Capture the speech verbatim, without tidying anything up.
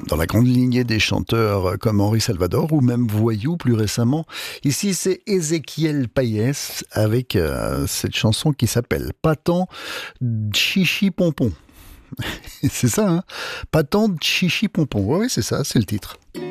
dans la grande lignée des chanteurs comme Henri Salvador ou même Voyou plus récemment. Ici, c'est Ézéchiel Payès avec euh, cette chanson qui s'appelle Pas tant Chichi Pompon. C'est ça, hein? Pas tant Chichi Pompon. Oui, c'est ça, c'est le titre.